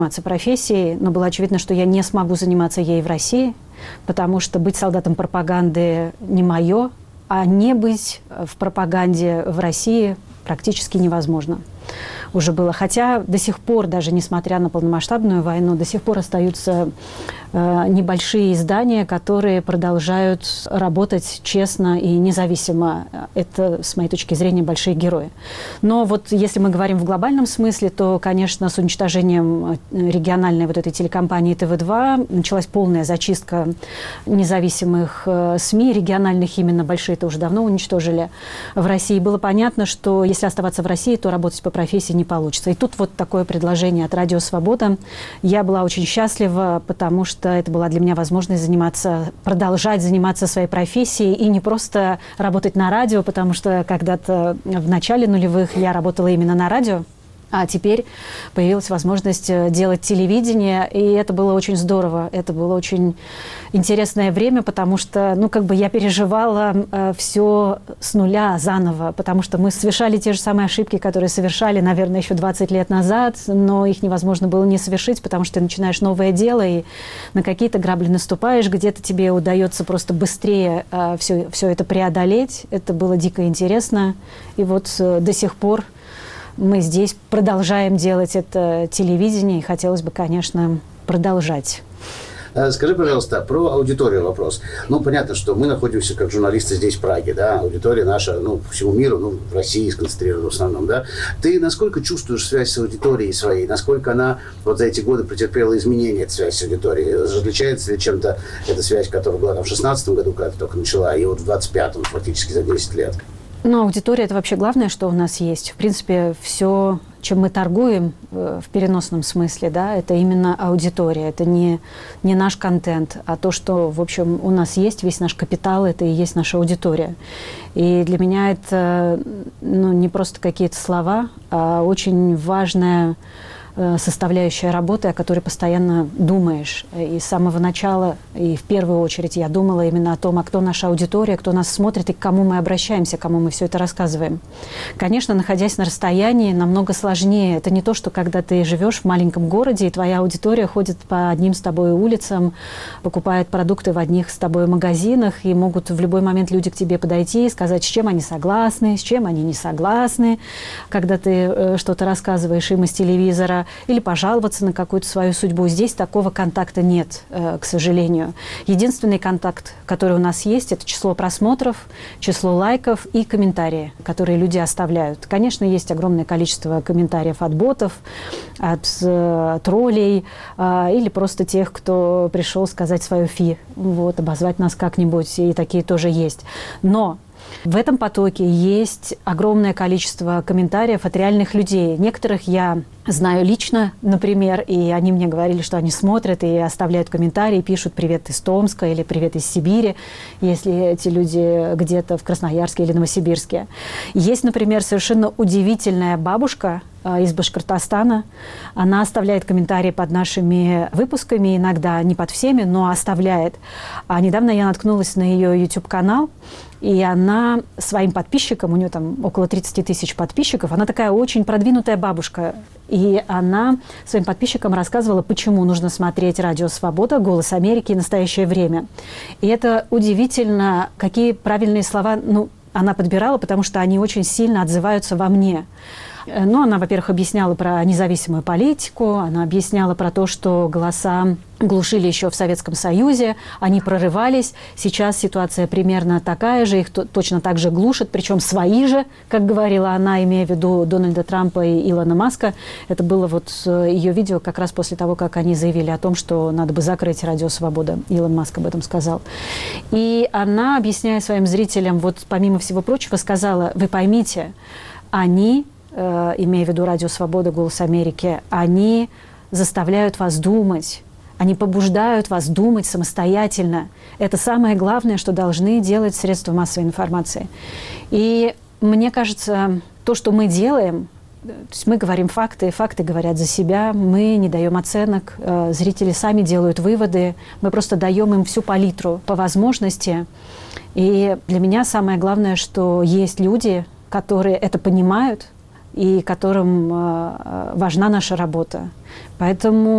заниматься профессией, но было очевидно, что я не смогу заниматься ей в России, потому что быть солдатом пропаганды не мое, а не быть в пропаганде в России практически невозможно уже было. Хотя до сих пор, даже несмотря на полномасштабную войну, до сих пор остаются небольшие издания, которые продолжают работать честно и независимо. Это, с моей точки зрения, большие герои. Но вот если мы говорим в глобальном смысле, то, конечно, с уничтожением региональной вот этой телекомпании ТВ-2 началась полная зачистка независимых СМИ, региональных именно, большие это уже давно уничтожили в России. Было понятно, что если оставаться в России, то работать по профессии не получится. И тут вот такое предложение от Радио Свобода. Я была очень счастлива, потому что это была для меня возможность продолжать заниматься своей профессией и не просто работать на радио, потому что когда-то в начале нулевых я работала именно на радио. А теперь появилась возможность делать телевидение, и это было очень здорово. Это было очень интересное время, потому что, я переживала все с нуля заново, потому что мы совершали те же самые ошибки, которые совершали, наверное, еще 20 лет назад, но их невозможно было не совершить, потому что ты начинаешь новое дело, и на какие-то грабли наступаешь, где-то тебе удается просто быстрее все это преодолеть. Это было дико интересно, и вот до сих пор мы здесь продолжаем делать это телевидение, и хотелось бы, конечно, продолжать. Скажи, пожалуйста, про аудиторию вопрос. Понятно, что мы находимся как журналисты здесь, в Праге, да, аудитория наша, по всему миру, в России сконцентрирована в основном, да. Ты насколько чувствуешь связь с аудиторией своей? Насколько она вот за эти годы претерпела изменения, эта связь с аудиторией? Различается ли чем-то эта связь, которая была там в 2016 году, когда ты только начала, и вот в 2025, фактически за 10 лет? Аудитория – это вообще главное, что у нас есть. В принципе, все, чем мы торгуем в переносном смысле, да, это именно аудитория. Это не наш контент, а то, что, в общем, у нас есть, весь наш капитал – это и есть наша аудитория. И для меня это не просто какие-то слова, а очень важная составляющая работы, о которой постоянно думаешь. И с самого начала, и в первую очередь, я думала именно о том, кто наша аудитория, кто нас смотрит и к кому мы обращаемся, кому мы все это рассказываем. Конечно, находясь на расстоянии, намного сложнее. Это не то, что когда ты живешь в маленьком городе, и твоя аудитория ходит по одним с тобой улицам, покупает продукты в одних с тобой магазинах, и могут в любой момент люди к тебе подойти и сказать, с чем они согласны, с чем они не согласны, когда ты что-то рассказываешь им из телевизора, или пожаловаться на какую-то свою судьбу. Здесь такого контакта нет, к сожалению. Единственный контакт, который у нас есть, это число просмотров, число лайков и комментарии, которые люди оставляют. Конечно, есть огромное количество комментариев от ботов, от троллей или просто тех, кто пришел сказать свое фи, обозвать нас как-нибудь, и такие тоже есть. Но в этом потоке есть огромное количество комментариев от реальных людей. Некоторых я знаю лично, например, и они мне говорили, что они смотрят и оставляют комментарии, пишут «Привет из Томска» или «Привет из Сибири», если эти люди где-то в Красноярске или Новосибирске. Есть, например, совершенно удивительная бабушка из Башкортостана. Она оставляет комментарии под нашими выпусками, иногда не под всеми, но оставляет. А недавно я наткнулась на ее YouTube-канал, и она своим подписчикам, у нее там около 30 тысяч подписчиков, она такая очень продвинутая бабушка. И она своим подписчикам рассказывала, почему нужно смотреть «Радио Свобода», «Голос Америки» и «Настоящее время». И это удивительно, какие правильные слова она подбирала, потому что они очень сильно отзываются во мне. Она, во-первых, объясняла про независимую политику, она объясняла про то, что голоса глушили еще в Советском Союзе, они прорывались. Сейчас ситуация примерно такая же, их точно так же глушат, причем свои же, как говорила она, имея в виду Дональда Трампа и Илона Маска. Это было ее видео как раз после того, как они заявили о том, что надо бы закрыть «Радио Свобода». Илон Маск об этом сказал. И она, объясняя своим зрителям, помимо всего прочего, сказала, вы поймите, они, имея в виду «Радио Свобода», «Голос Америки», они заставляют вас думать, они побуждают вас думать самостоятельно. Это самое главное, что должны делать средства массовой информации. И мне кажется, то, что мы делаем, то есть мы говорим факты, факты говорят за себя, мы не даем оценок, зрители сами делают выводы, мы просто даем им всю палитру по возможности. И для меня самое главное, что есть люди, которые это понимают, и которым важна наша работа. Поэтому